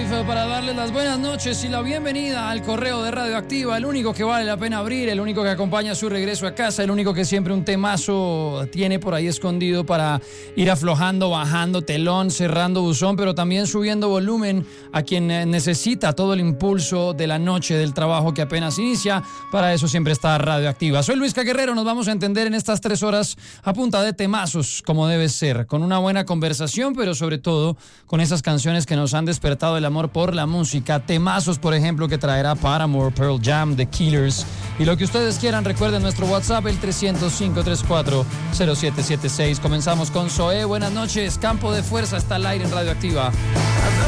para darles las buenas noches y la bienvenida al correo de Radioactiva, el único que vale la pena abrir, el único que acompaña su regreso a casa, el único que siempre un temazo tiene por ahí escondido para ir aflojando, bajando telón, cerrando buzón, pero también subiendo volumen a quien necesita todo el impulso de la noche del trabajo que apenas inicia. Para eso siempre está Radioactiva. Soy Luis Guerrero, nos vamos a entender en estas 3 horas a punta de temazos, como debe ser, con una buena conversación, pero sobre todo con esas canciones que nos han despertado el amor por la música. Temazos, por ejemplo, que traerá Paramore, Pearl Jam, The Killers y lo que ustedes quieran. Recuerden nuestro WhatsApp, el 305-34-0776. Comenzamos con Zoé. Buenas noches. Campo de Fuerza está al aire en Radioactiva.